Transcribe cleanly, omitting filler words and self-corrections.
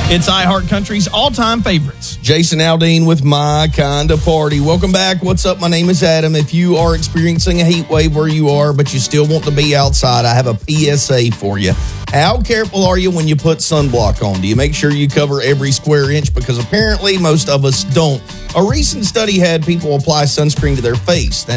It's iHeart Country's all-time favorites. Jason Aldean with My Kinda Party. Welcome back. What's up? My name is Adam. If you are experiencing a heat wave where you are, but you still want to be outside, I have a PSA for you. How careful are you when you put sunblock on? Do you make sure you cover every square inch? Because apparently most of us don't. A recent study had people apply sunscreen to their face.